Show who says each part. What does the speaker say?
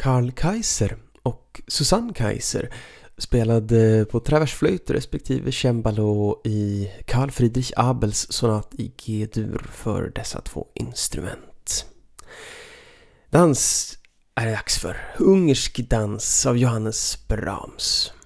Speaker 1: Karl Kaiser och Susanne Kaiser spelade på traversflöjt respektive cembalo i Carl Friedrich Abels sonat i G-dur för dessa två instrument. Dans är det dags för. Ungersk dans av Johannes Brahms.